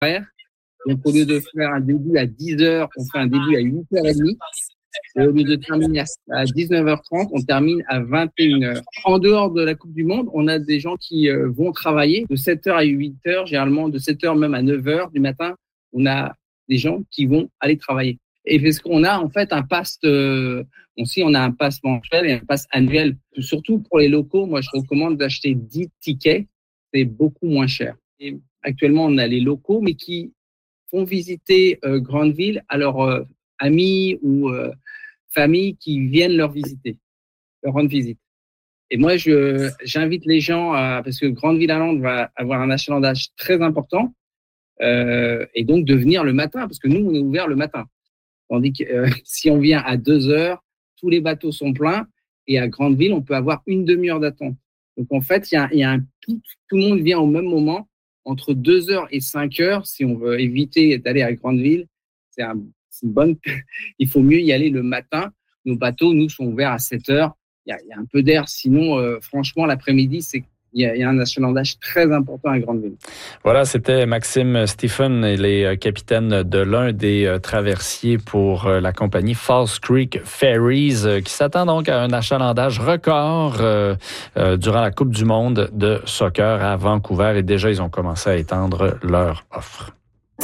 horaire. Donc, au lieu de faire un début à 10h, on fait un début à 8h30. Et au lieu de terminer à 19h30, on termine à 21h. En dehors de la Coupe du Monde, on a des gens qui vont travailler de 7h à 8h, généralement de 7h même à 9h du matin. On a des gens qui vont aller travailler. Et parce qu'on a en fait un pass, on a un pass mensuel et un pass annuel. Surtout pour les locaux, moi je recommande d'acheter 10 tickets, c'est beaucoup moins cher. Et actuellement, on a les locaux, mais qui font visiter Grandville à leurs amis ou familles qui viennent leur rendre visite. Et moi, j'invite les gens parce que Grandville Island va avoir un achalandage très important, et donc de venir le matin, parce que nous, on est ouvert le matin. Tandis que si on vient à 2h, tous les bateaux sont pleins, et à Grandville, on peut avoir une demi-heure d'attente. Donc en fait, il y a un pic, tout le monde vient au même moment, entre 2h et 5h, si on veut éviter d'aller à Grandville. C'est une bonne. Il faut mieux y aller le matin. Nos bateaux, nous, sont ouverts à 7h. Il y a un peu d'air. Sinon, franchement, l'après-midi, il y a un achalandage très important à Grandville. Voilà, c'était Maxime Stephen, il est capitaine de l'un des traversiers pour la compagnie Falls Creek Ferries, qui s'attend donc à un achalandage record durant la Coupe du monde de soccer à Vancouver. Et déjà, ils ont commencé à étendre leur offre.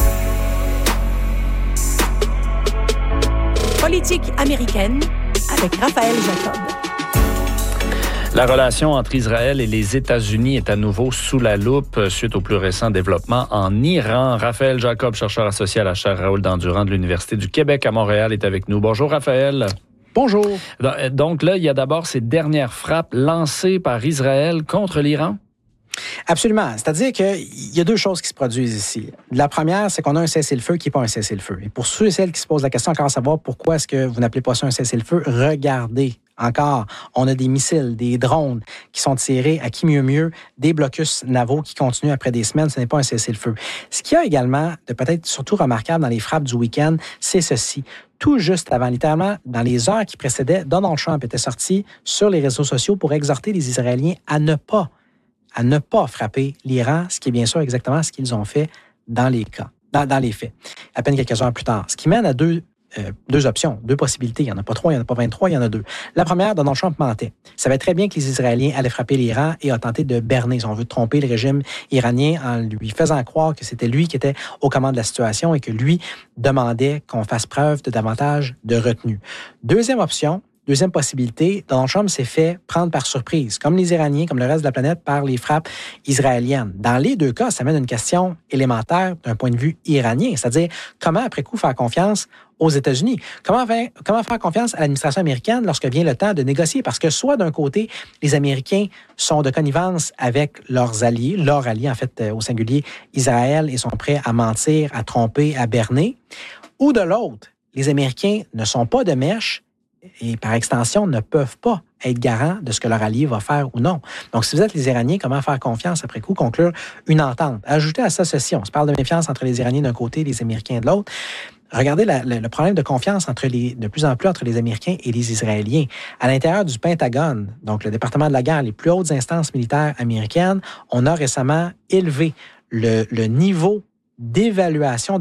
Politique américaine avec Raphaël Jacob. La relation entre Israël et les États-Unis est à nouveau sous la loupe suite au plus récent développement en Iran. Raphaël Jacob, chercheur associé à la chaire Raoul Dandurand de l'Université du Québec à Montréal, est avec nous. Bonjour Raphaël. Bonjour. Donc là, il y a d'abord ces dernières frappes lancées par Israël contre l'Iran. Absolument. C'est-à-dire qu'il y a deux choses qui se produisent ici. La première, c'est qu'on a un cessez-le-feu qui n'est pas un cessez-le-feu. Et pour ceux et celles qui se posent la question encore à savoir pourquoi est-ce que vous n'appelez pas ça un cessez-le-feu, regardez. Encore, on a des missiles, des drones qui sont tirés à qui mieux, des blocus navaux qui continuent après des semaines. Ce n'est pas un cessez-le-feu. Ce qu'il y a également de peut-être surtout remarquable dans les frappes du week-end, c'est ceci. Tout juste avant, littéralement, dans les heures qui précédaient, Donald Trump était sorti sur les réseaux sociaux pour exhorter les Israéliens à ne pas frapper l'Iran, ce qui est bien sûr exactement ce qu'ils ont fait dans les faits, à peine quelques heures plus tard. Ce qui mène à deux options, deux possibilités. Il n'y en a pas 3, il n'y en a pas 23, il y en a 2. La première, Donald Trump mentait. Il savait très bien que les Israéliens allaient frapper l'Iran et a tenté de berner, si on veut, de tromper le régime iranien en lui faisant croire que c'était lui qui était aux commandes de la situation et que lui demandait qu'on fasse preuve de davantage de retenue. Deuxième possibilité, Donald Trump s'est fait prendre par surprise, comme les Iraniens, comme le reste de la planète, par les frappes israéliennes. Dans les deux cas, ça mène à une question élémentaire d'un point de vue iranien, c'est-à-dire comment, après coup, faire confiance aux États-Unis. Comment faire confiance à l'administration américaine lorsque vient le temps de négocier? Parce que soit d'un côté, les Américains sont de connivence avec leurs alliés, en fait, au singulier, Israël, et sont prêts à mentir, à tromper, à berner, ou de l'autre, les Américains ne sont pas de mèche et par extension ne peuvent pas être garants de ce que leur allié va faire ou non. Donc, si vous êtes les Iraniens, comment faire confiance après coup, conclure une entente? Ajoutez à ça ceci, on se parle de méfiance entre les Iraniens d'un côté et les Américains de l'autre. Regardez le problème de confiance de plus en plus entre les Américains et les Israéliens. À l'intérieur du Pentagone, donc le département de la guerre, les plus hautes instances militaires américaines, on a récemment élevé le niveau d'évaluation de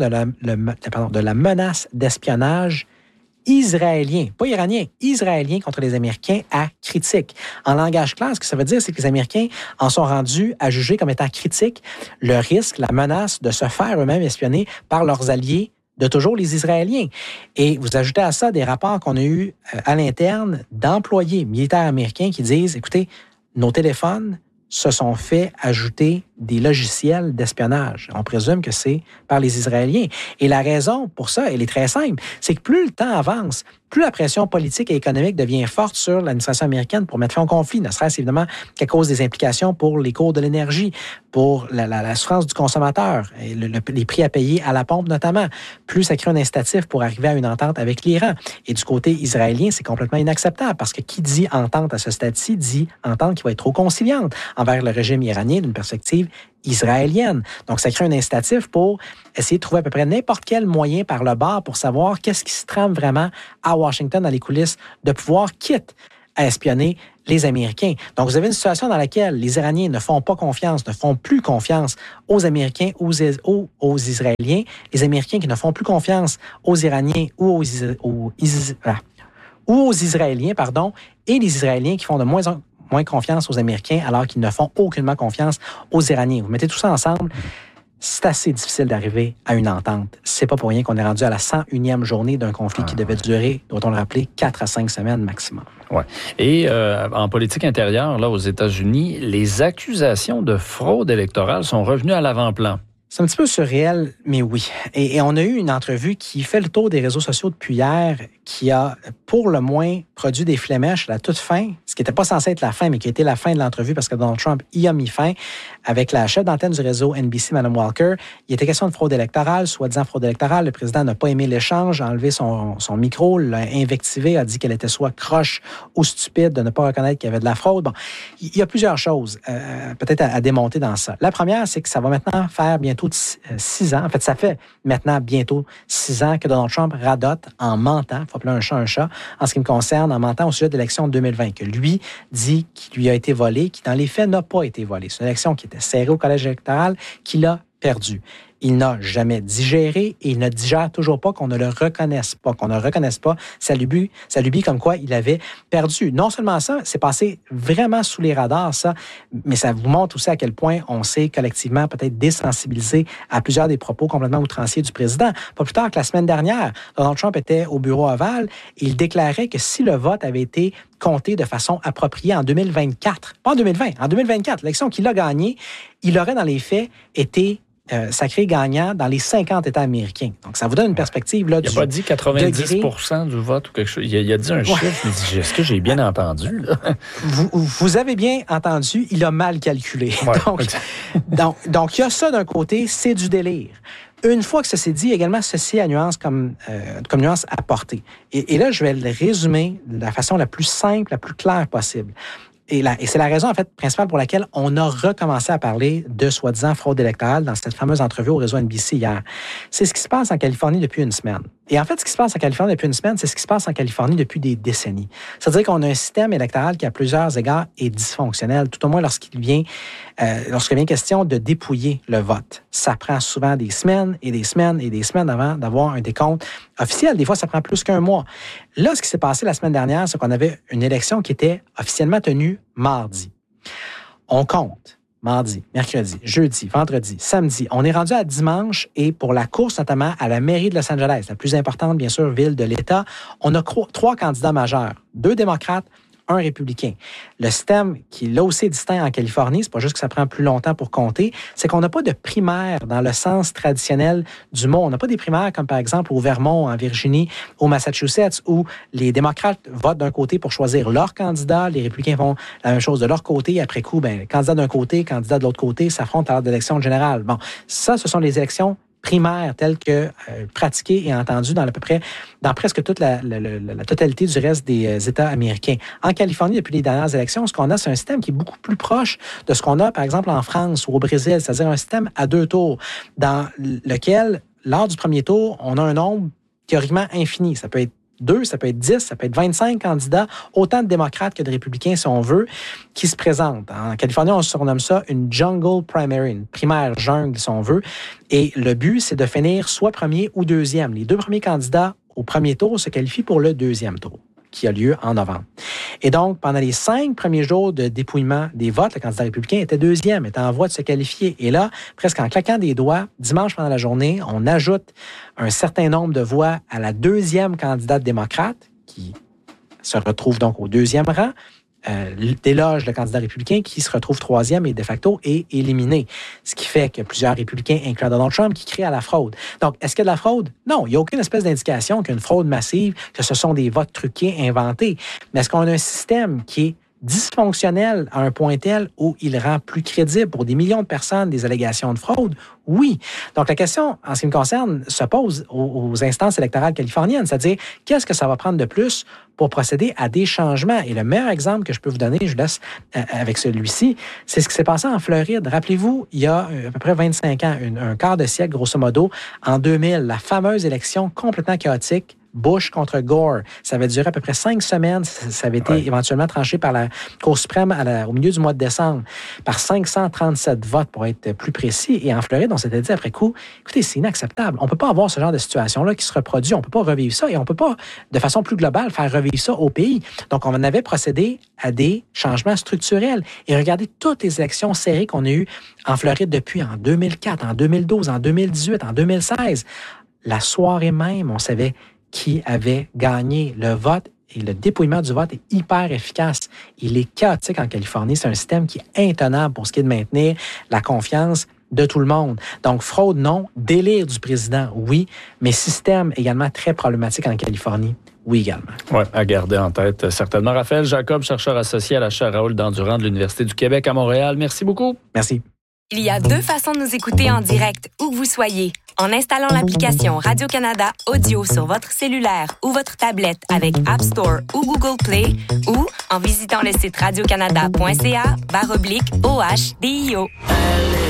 la menace d'espionnage israélien, pas iranien, israélien contre les Américains à critique. En langage clair, ce que ça veut dire, c'est que les Américains en sont rendus à juger comme étant critique le risque, la menace de se faire eux-mêmes espionner par leurs alliés de toujours les Israéliens. Et vous ajoutez à ça des rapports qu'on a eus à l'interne d'employés militaires américains qui disent, écoutez, nos téléphones se sont fait ajouter des logiciels d'espionnage. On présume que c'est par les Israéliens. Et la raison pour ça, elle est très simple, c'est que plus le temps avance, plus la pression politique et économique devient forte sur l'administration américaine pour mettre fin au conflit, ne serait-ce évidemment qu'à cause des implications pour les cours de l'énergie, pour la souffrance du consommateur, et les prix à payer à la pompe notamment. Plus ça crée un incitatif pour arriver à une entente avec l'Iran. Et du côté israélien, c'est complètement inacceptable parce que qui dit entente à ce stade-ci dit entente qui va être trop conciliante envers le régime iranien d'une perspective israélienne. Donc, ça crée un incitatif pour essayer de trouver à peu près n'importe quel moyen par le bas pour savoir qu'est-ce qui se trame vraiment à Washington dans les coulisses de pouvoir, quitte à espionner les Américains. Donc, vous avez une situation dans laquelle les Iraniens ne font plus confiance aux Américains ou aux Israéliens. Les Américains qui ne font plus confiance aux Iraniens ou aux Israéliens, et les Israéliens qui font de moins confiance aux Américains alors qu'ils ne font aucunement confiance aux Iraniens. Vous mettez tout ça ensemble, c'est assez difficile d'arriver à une entente. C'est pas pour rien qu'on est rendu à la 101e journée d'un conflit qui devait durer, doit-on le rappeler, 4 à 5 semaines maximum. Ouais. Et en politique intérieure, là, aux États-Unis, les accusations de fraude électorale sont revenues à l'avant-plan. C'est un petit peu surréel, mais oui. Et on a eu une entrevue qui fait le tour des réseaux sociaux depuis hier, qui a, pour le moins, produit des flémèches à la toute fin, ce qui n'était pas censé être la fin, mais qui a été la fin de l'entrevue parce que Donald Trump y a mis fin, avec la chef d'antenne du réseau NBC, Mme Walker. Il était question de fraude électorale, soi-disant fraude électorale. Le président n'a pas aimé l'échange, a enlevé son micro, l'a invectivé, a dit qu'elle était soit croche ou stupide de ne pas reconnaître qu'il y avait de la fraude. Bon, il y a plusieurs choses peut-être à démonter dans ça. La première, c'est que ça va maintenant faire bientôt 6 ans. En fait, ça fait maintenant bientôt 6 ans que Donald Trump radote en mentant, il faut appeler un chat, en ce qui me concerne, en mentant au sujet de l'élection de 2020, que lui dit qu'il lui a été volé, qui dans les faits n'a pas été volé. C'est une élection qui était serrée au collège électoral, qu'il a perdue. Il n'a jamais digéré et il ne digère toujours pas qu'on ne le reconnaisse pas, sa lubie comme quoi il avait perdu. Non seulement ça, c'est passé vraiment sous les radars, ça, mais ça vous montre aussi à quel point on s'est collectivement peut-être désensibilisé à plusieurs des propos complètement outranciers du président. Pas plus tard que la semaine dernière, Donald Trump était au bureau ovale et il déclarait que si le vote avait été compté de façon appropriée en 2024, pas en 2020, en 2024, l'élection qu'il a gagnée, il aurait dans les faits été sacré gagnant dans les 50 États américains. Donc, ça vous donne une perspective. Là, il n'a pas dit 90% du vote ou quelque chose. Il a dit un chiffre. Je me dis, est-ce que j'ai bien entendu? Là? Vous avez bien entendu, il a mal calculé. Ouais. Donc, il y a ça d'un côté, c'est du délire. Une fois que ça s'est dit, également, ceci à nuance comme nuance à porter. Et là, je vais le résumer de la façon la plus simple, la plus claire possible. Et c'est la raison, en fait, principale pour laquelle on a recommencé à parler de soi-disant fraude électorale dans cette fameuse entrevue au réseau NBC hier. C'est ce qui se passe en Californie depuis une semaine. Et en fait, ce qui se passe en Californie depuis une semaine, c'est ce qui se passe en Californie depuis des décennies. C'est-à-dire qu'on a un système électoral qui, à plusieurs égards, est dysfonctionnel, tout au moins lorsqu'il vient question de dépouiller le vote. Ça prend souvent des semaines et des semaines et des semaines avant d'avoir un décompte officiel. Des fois, ça prend plus qu'un mois. Là, ce qui s'est passé la semaine dernière, c'est qu'on avait une élection qui était officiellement tenue mardi. On compte. Mardi, mercredi, jeudi, vendredi, samedi. On est rendu à dimanche et pour la course, notamment à la mairie de Los Angeles, la plus importante, bien sûr, ville de l'État, on a 3 candidats majeurs, 2 démocrates, 1 républicain. Le système qui est là aussi distinct en Californie, c'est pas juste que ça prend plus longtemps pour compter, c'est qu'on n'a pas de primaire dans le sens traditionnel du mot. On n'a pas des primaires comme par exemple au Vermont, en Virginie, au Massachusetts, où les démocrates votent d'un côté pour choisir leur candidat, les républicains font la même chose de leur côté, et après coup, candidat d'un côté, candidat de l'autre côté, s'affrontent à l'heure d'élection générale. Bon, ça, ce sont les élections primaires telles que pratiquées et entendues dans presque toute la totalité du reste des États américains. En Californie, depuis les dernières élections, ce qu'on a, c'est un système qui est beaucoup plus proche de ce qu'on a, par exemple, en France ou au Brésil, c'est-à-dire un système à 2 tours, dans lequel, lors du premier tour, on a un nombre théoriquement infini. Ça peut être 2, ça peut être 10, ça peut être 25 candidats, autant de démocrates que de républicains, si on veut, qui se présentent. En Californie, on surnomme ça une jungle primary, une primaire jungle, si on veut. Et le but, c'est de finir soit premier ou deuxième. Les 2 premiers candidats au premier tour se qualifient pour le deuxième tour, qui a lieu en novembre. Et donc, pendant les 5 premiers jours de dépouillement des votes, le candidat républicain était deuxième, était en voie de se qualifier. Et là, presque en claquant des doigts, dimanche pendant la journée, on ajoute un certain nombre de voix à la 2e candidate démocrate, qui se retrouve donc au 2e rang, déloge le candidat républicain qui se retrouve 3e et de facto est éliminé. Ce qui fait que plusieurs républicains, incluant Donald Trump, qui crient à la fraude. Donc, est-ce qu'il y a de la fraude? Non, il n'y a aucune espèce d'indication qu'il y a une fraude massive, que ce sont des votes truqués, inventés. Mais est-ce qu'on a un système qui est dysfonctionnel à un point tel où il rend plus crédible pour des millions de personnes des allégations de fraude? Oui. Donc, la question, en ce qui me concerne, se pose aux instances électorales californiennes, c'est-à-dire, qu'est-ce que ça va prendre de plus pour procéder à des changements? Et le meilleur exemple que je peux vous donner, je laisse avec celui-ci, c'est ce qui s'est passé en Floride. Rappelez-vous, il y a à peu près 25 ans, un quart de siècle, grosso modo, en 2000, la fameuse élection complètement chaotique Bush contre Gore. Ça avait duré à peu près 5 semaines. Ça avait été éventuellement tranché par la Cour suprême au milieu du mois de décembre par 537 votes pour être plus précis. Et en Floride, on s'était dit après coup, écoutez, c'est inacceptable. On ne peut pas avoir ce genre de situation-là qui se reproduit. On ne peut pas revivre ça et on ne peut pas, de façon plus globale, faire revivre ça au pays. Donc, on avait procédé à des changements structurels. Et regardez toutes les élections serrées qu'on a eues en Floride depuis en 2004, en 2012, en 2018, en 2016. La soirée même, on savait qui avait gagné le vote. Et le dépouillement du vote est hyper efficace. Il est chaotique en Californie. C'est un système qui est intenable pour ce qui est de maintenir la confiance de tout le monde. Donc, fraude, non. Délire du président, oui. Mais système également très problématique en Californie, oui également. Oui, à garder en tête, certainement. Raphaël Jacob, chercheur associé à la chaire Raoul d'Endurant de l'Université du Québec à Montréal. Merci beaucoup. Merci. Il y a 2 façons de nous écouter en direct, où que vous soyez. En installant l'application Radio-Canada Audio sur votre cellulaire ou votre tablette avec App Store ou Google Play, ou en visitant le site radiocanada.ca/OHDIO.